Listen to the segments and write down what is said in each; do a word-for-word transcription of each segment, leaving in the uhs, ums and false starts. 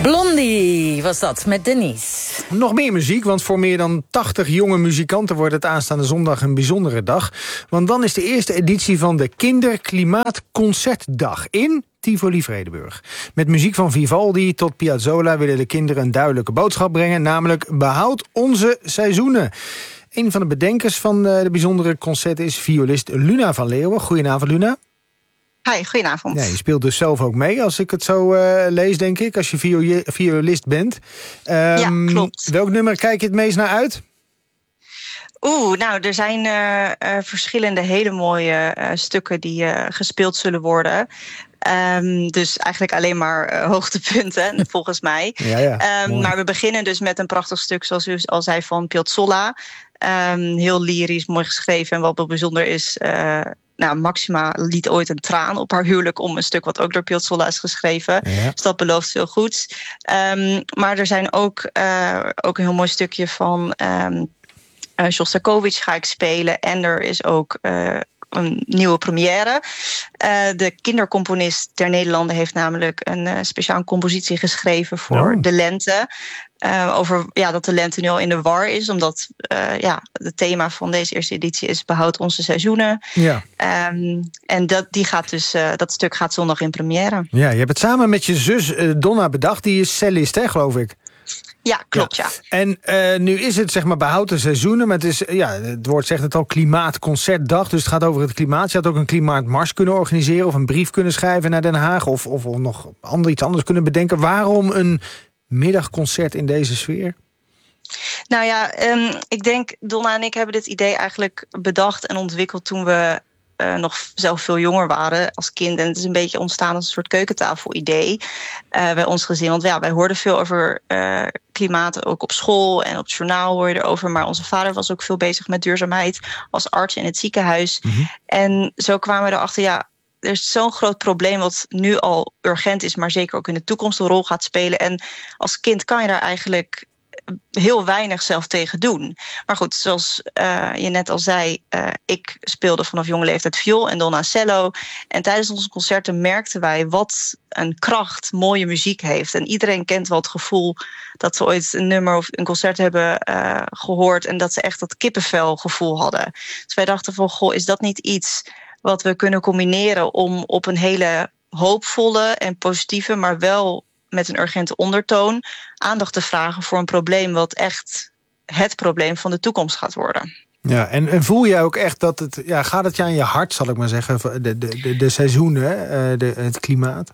Blondie was dat, met Denise. Nog meer muziek, want voor meer dan tachtig jonge muzikanten wordt het aanstaande zondag een bijzondere dag. Want dan is de eerste editie van de Kinderklimaatconcertdag in Tivoli Vredenburg. Met muziek van Vivaldi tot Piazzolla willen de kinderen een duidelijke boodschap brengen, namelijk behoud onze seizoenen. Een van de bedenkers van de bijzondere concerten is violist Luna van Leeuwen. Goedenavond, Luna. Hi, goedenavond. Ja, je speelt dus zelf ook mee, als ik het zo uh, lees, denk ik, als je viol- violist bent. Um, ja, klopt. Welk nummer kijk je het meest naar uit? Oeh, nou, er zijn uh, uh, verschillende hele mooie uh, stukken die uh, gespeeld zullen worden. Um, dus eigenlijk alleen maar uh, hoogtepunten, volgens mij. Ja, ja, um, maar we beginnen dus met een prachtig stuk, zoals u al zei, van Piazzolla. Um, heel lyrisch, mooi geschreven. En wat wel bijzonder is, Uh, Nou, Maxima liet ooit een traan op haar huwelijk om een stuk wat ook door Piazzolla is geschreven. Ja. Dus dat belooft veel goeds. Um, maar er zijn ook, uh, ook een heel mooi stukje van um, uh, Shostakovich ga ik spelen. En er is ook Uh, een nieuwe première. Uh, de kindercomponist der Nederlanden heeft namelijk een uh, speciale compositie geschreven voor oh. de lente. Uh, over ja, dat de lente nu al in de war is. Omdat uh, ja, het thema van deze eerste editie is behoud onze seizoenen. Ja. Um, en dat, die gaat dus, uh, dat stuk gaat zondag in première. Ja, je hebt het samen met je zus uh, Donna bedacht. Die is cellist, hè, geloof ik. Ja, klopt, ja. ja. En uh, nu is het, zeg maar, behoud de seizoenen. Maar het is, ja, het woord zegt het al, klimaatconcertdag. Dus het gaat over het klimaat. Je had ook een klimaatmars kunnen organiseren of een brief kunnen schrijven naar Den Haag. Of, of, of nog ander, iets anders kunnen bedenken. Waarom een middagconcert in deze sfeer? Nou ja, um, ik denk, Donna en ik hebben dit idee eigenlijk bedacht en ontwikkeld toen we Uh, nog zelf veel jonger waren als kind. En het is een beetje ontstaan als een soort keukentafel-idee uh, bij ons gezin. Want ja, wij hoorden veel over uh, klimaat, ook op school en op het journaal hoor je erover. Maar onze vader was ook veel bezig met duurzaamheid als arts in het ziekenhuis. Mm-hmm. En zo kwamen we erachter, ja, er is zo'n groot probleem wat nu al urgent is, maar zeker ook in de toekomst een rol gaat spelen. En als kind kan je daar eigenlijk heel weinig zelf tegen doen. Maar goed, zoals uh, je net al zei, uh, ik speelde vanaf jonge leeftijd viool en Donna cello. En tijdens onze concerten merkten wij wat een kracht mooie muziek heeft. En iedereen kent wel het gevoel dat ze ooit een nummer of een concert hebben uh, gehoord en dat ze echt dat kippenvelgevoel hadden. Dus wij dachten van, goh, is dat niet iets wat we kunnen combineren om op een hele hoopvolle en positieve, maar wel met een urgente ondertoon aandacht te vragen voor een probleem wat echt het probleem van de toekomst gaat worden. Ja, en, en voel je ook echt dat het, ja, gaat het je aan je hart, zal ik maar zeggen, de, de, de, de seizoenen, de, het klimaat?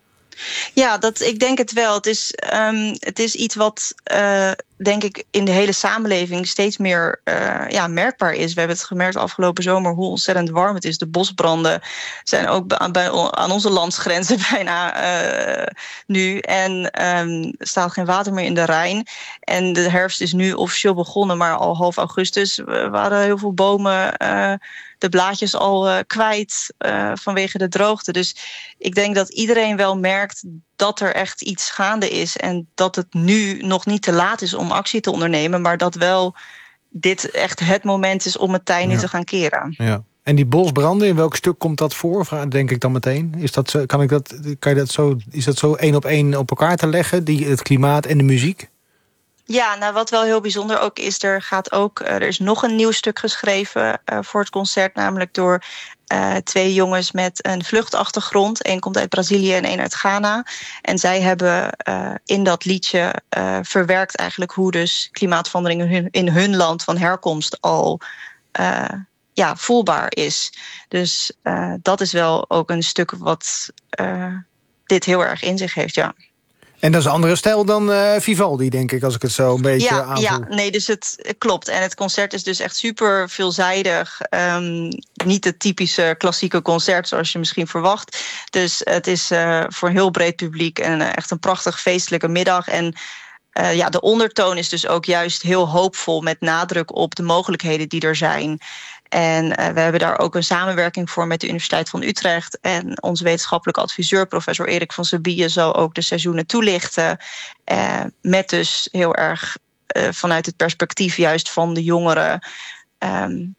Ja, dat, ik denk het wel. Het is, um, het is iets wat, uh, denk ik, in de hele samenleving steeds meer uh, ja, merkbaar is. We hebben het gemerkt afgelopen zomer hoe ontzettend warm het is. De bosbranden zijn ook aan, bij, aan onze landsgrenzen bijna uh, nu. En um, er staat geen water meer in de Rijn. En de herfst is nu officieel begonnen, maar al half augustus waren heel veel bomen Uh, de blaadjes al uh, kwijt uh, vanwege de droogte. Dus ik denk dat iedereen wel merkt dat er echt iets gaande is en dat het nu nog niet te laat is om actie te ondernemen, maar dat wel dit echt het moment is om het tij nu ja. te gaan keren. Ja. En die bosbranden, in welk stuk komt dat voor? Denk ik dan meteen. Is dat zo, kan ik dat, kan je dat zo, is dat zo één op één op elkaar te leggen, die, het klimaat en de muziek? Ja, nou wat wel heel bijzonder ook is, er gaat ook, uh, er is nog een nieuw stuk geschreven uh, voor het concert, namelijk door uh, twee jongens met een vluchtachtergrond. Eén komt uit Brazilië en één uit Ghana. En zij hebben uh, in dat liedje uh, verwerkt eigenlijk hoe dus klimaatverandering in hun, in hun land van herkomst al uh, ja, voelbaar is. Dus uh, dat is wel ook een stuk wat uh, dit heel erg in zich heeft, ja. En dat is een andere stijl dan uh, Vivaldi, denk ik, als ik het zo een beetje ja, aanvoel. Ja, nee, dus het klopt. En het concert is dus echt super veelzijdig. Um, niet het typische klassieke concert zoals je misschien verwacht. Dus het is uh, voor een heel breed publiek en uh, echt een prachtig feestelijke middag. En uh, ja, de ondertoon is dus ook juist heel hoopvol met nadruk op de mogelijkheden die er zijn. En uh, we hebben daar ook een samenwerking voor met de Universiteit van Utrecht. En onze wetenschappelijke adviseur, professor Erik van Sabie, zal ook de seizoenen toelichten. Uh, met dus heel erg uh, vanuit het perspectief juist van de jongeren. Um,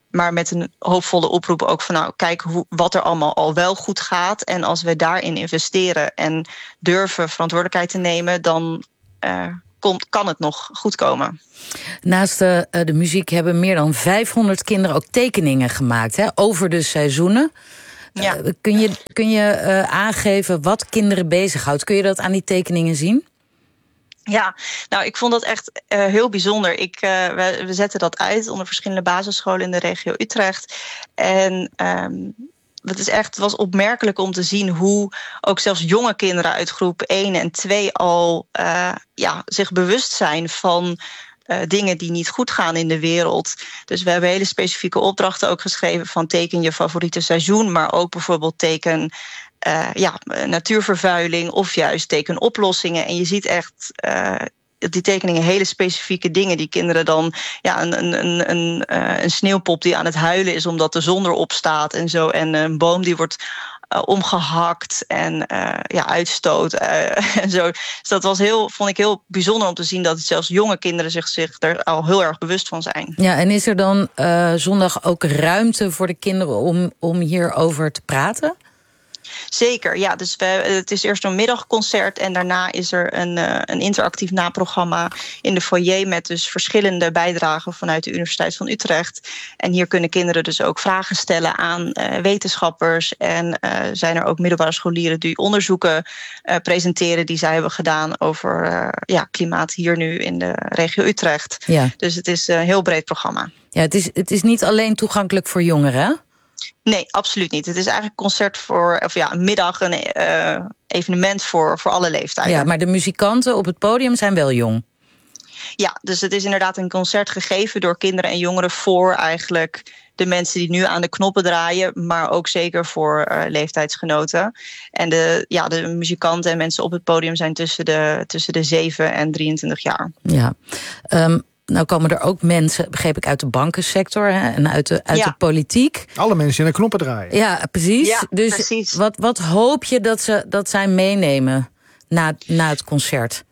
maar met een hoopvolle oproep ook van nou, kijk hoe, wat er allemaal al wel goed gaat. En als we daarin investeren en durven verantwoordelijkheid te nemen, dan uh, komt, kan het nog goed komen. Naast de, de muziek hebben meer dan vijfhonderd kinderen ook tekeningen gemaakt, hè, over de seizoenen. Ja. Uh, kun je, kun je uh, aangeven wat kinderen bezighoudt? Kun je dat aan die tekeningen zien? Ja, nou, ik vond dat echt uh, heel bijzonder. Ik, uh, we, we zetten dat uit onder verschillende basisscholen in de regio Utrecht. En um, het is echt, was opmerkelijk om te zien hoe ook zelfs jonge kinderen uit groep één en twee al uh, ja, zich bewust zijn van Uh, dingen die niet goed gaan in de wereld. Dus we hebben hele specifieke opdrachten ook geschreven van teken je favoriete seizoen, maar ook bijvoorbeeld teken uh, ja, natuurvervuiling of juist teken oplossingen. En je ziet echt uh, die tekeningen hele specifieke dingen. Die kinderen dan ja, een, een, een, een, uh, een sneeuwpop die aan het huilen is omdat de zon erop staat en zo. En een boom die wordt Uh, omgehakt en uh, ja, uitstoot uh, en zo. Dus dat was heel, vond ik heel bijzonder om te zien dat zelfs jonge kinderen zich, zich er al heel erg bewust van zijn. Ja, en is er dan uh, zondag ook ruimte voor de kinderen om, om hierover te praten? Zeker, ja. Dus we, het is eerst een middagconcert en daarna is er een, uh, een interactief naprogramma in de foyer met dus verschillende bijdragen vanuit de Universiteit van Utrecht. En hier kunnen kinderen dus ook vragen stellen aan uh, wetenschappers. En uh, zijn er ook middelbare scholieren die onderzoeken uh, presenteren die zij hebben gedaan over uh, ja, klimaat hier nu in de regio Utrecht. Ja. Dus het is een heel breed programma. Ja, het is, het is niet alleen toegankelijk voor jongeren, hè? Nee, absoluut niet. Het is eigenlijk een concert voor, of ja, een middag, een uh, evenement voor, voor alle leeftijden. Ja, maar de muzikanten op het podium zijn wel jong. Ja, dus het is inderdaad een concert gegeven door kinderen en jongeren voor eigenlijk de mensen die nu aan de knoppen draaien, maar ook zeker voor uh, leeftijdsgenoten. En de, ja, de muzikanten en mensen op het podium zijn tussen de, tussen de zeven en drieëntwintig jaar. Ja, um... nou komen er ook mensen, begreep ik, uit de bankensector, hè, en uit de, uit ja. de politiek. Alle mensen in de knoppen draaien. Ja, precies. Ja, dus precies. Wat, wat hoop je dat, ze, dat zij meenemen na, na het concert?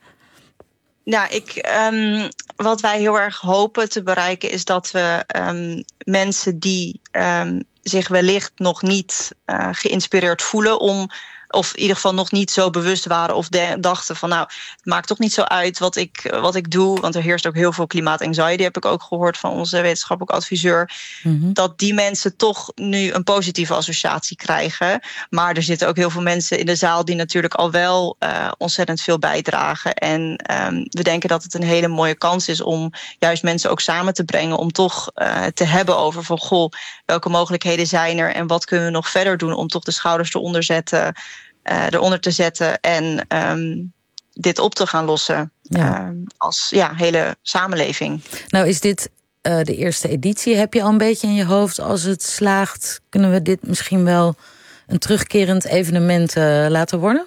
Nou, ik, um, wat wij heel erg hopen te bereiken is dat we um, mensen die um, zich wellicht nog niet uh, geïnspireerd voelen om, of in ieder geval nog niet zo bewust waren of de, dachten van nou, het maakt toch niet zo uit wat ik, wat ik doe. Want er heerst ook heel veel klimaatanxiety, heb ik ook gehoord van onze wetenschappelijk adviseur. Mm-hmm. Dat die mensen toch nu een positieve associatie krijgen. Maar er zitten ook heel veel mensen in de zaal die natuurlijk al wel uh, ontzettend veel bijdragen. En um, we denken dat het een hele mooie kans is om juist mensen ook samen te brengen. Om toch uh, te hebben over van goh, welke mogelijkheden zijn er en wat kunnen we nog verder doen om toch de schouders eronder zetten. Uh, eronder te zetten en um, dit op te gaan lossen ja. uh, als ja, hele samenleving. Nou is dit uh, de eerste editie. Heb je al een beetje in je hoofd, als het slaagt, kunnen we dit misschien wel een terugkerend evenement uh, laten worden?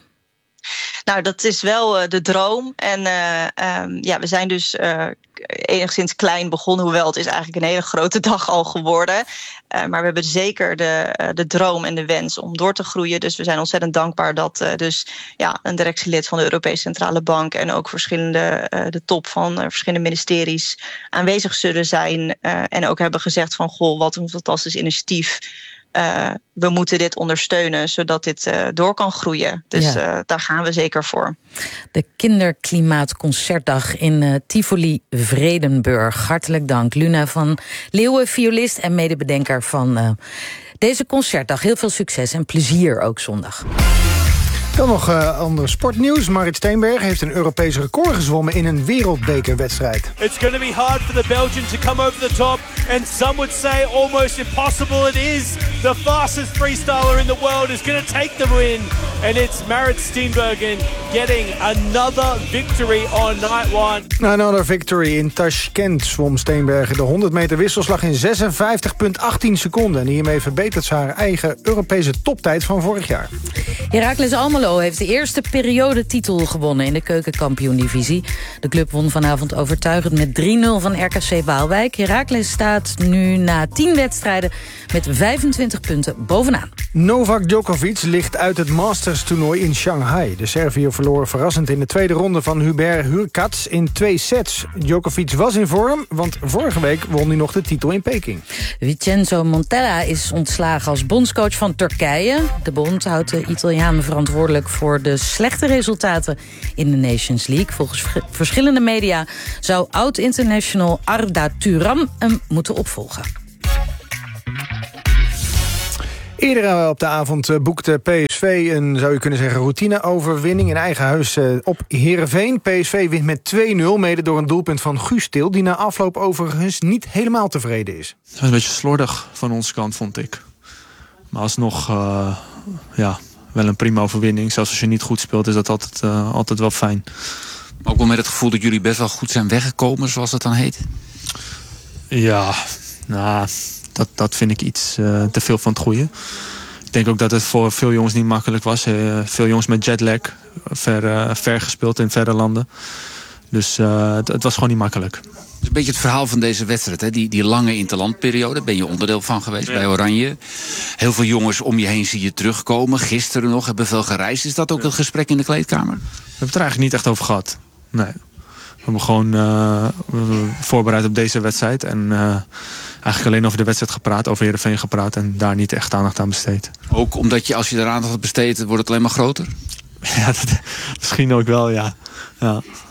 Nou, dat is wel uh, de droom. En uh, um, ja, we zijn dus uh, enigszins klein begonnen, hoewel het is eigenlijk een hele grote dag al geworden. Uh, maar we hebben zeker de, uh, de droom en de wens om door te groeien. Dus we zijn ontzettend dankbaar dat uh, dus, ja, een directielid van de Europese Centrale Bank en ook verschillende, uh, de top van uh, verschillende ministeries aanwezig zullen zijn. Uh, en ook hebben gezegd van, goh, wat een fantastisch initiatief. Uh, we moeten dit ondersteunen, zodat dit uh, door kan groeien. Dus ja. uh, daar gaan we zeker voor. De Kinderklimaatconcertdag in uh, Tivoli Vredenburg. Hartelijk dank, Luna van Leeuwen, violist en medebedenker van uh, deze concertdag. Heel veel succes en plezier ook zondag. Dan nog uh, ander sportnieuws. Marit Steenbergen heeft een Europees record gezwommen in een wereldbekerwedstrijd. It's going to be hard for the Belgian to come over the top, and some would say almost impossible. It is. The fastest freestyler in the world is going to take the win, and it's Marit Steenbergen getting another victory on night one. Another victory in Tashkent zwom Steenbergen de honderd meter wisselslag in zesenvijftig komma achttien seconden. En hiermee verbetert ze haar eigen Europese toptijd van vorig jaar. Heracles Almelo heeft de eerste periodetitel gewonnen in de keukenkampioen-divisie. De club won vanavond overtuigend met drie nul van R K C Waalwijk. Heracles staat nu na tien wedstrijden met vijfentwintig twintig punten bovenaan. Novak Djokovic ligt uit het Masters-toernooi in Shanghai. De Serviër verloor verrassend in de tweede ronde van Hubert Hurkacz in twee sets. Djokovic was in vorm, want vorige week won hij nog de titel in Peking. Vincenzo Montella is ontslagen als bondscoach van Turkije. De bond houdt de Italianen verantwoordelijk voor de slechte resultaten in de Nations League. Volgens verschillende media zou oud-international Arda Turan hem moeten opvolgen. Eerder op de avond boekte P S V een, zou je kunnen zeggen, routineoverwinning in eigen huis op Heerenveen. P S V wint met twee nul, mede door een doelpunt van Guus Til, die na afloop overigens niet helemaal tevreden is. Het was een beetje slordig van onze kant, vond ik. Maar alsnog, uh, ja, wel een prima overwinning. Zelfs als je niet goed speelt, is dat altijd, uh, altijd wel fijn. Ook wel met het gevoel dat jullie best wel goed zijn weggekomen, zoals dat dan heet? Ja, nou, dat, dat vind ik iets uh, te veel van het goede. Ik denk ook dat het voor veel jongens niet makkelijk was. Uh, veel jongens met jetlag, ver, uh, ver gespeeld in verre landen. Dus uh, het, het was gewoon niet makkelijk. Het is een beetje het verhaal van deze wedstrijd, hè? Die, die lange interlandperiode. Daar ben je onderdeel van geweest, ja, bij Oranje. Heel veel jongens om je heen zie je terugkomen. Gisteren nog, hebben veel gereisd. Is dat ook het gesprek in de kleedkamer? We hebben het er eigenlijk niet echt over gehad. Nee. We hebben gewoon uh, voorbereid op deze wedstrijd. En uh, eigenlijk alleen over de wedstrijd gepraat, over Heerenveen gepraat. En daar niet echt aandacht aan besteed. Ook omdat je, als je er aandacht aan besteedt, wordt het alleen maar groter? Ja, dat, misschien ook wel, ja. ja.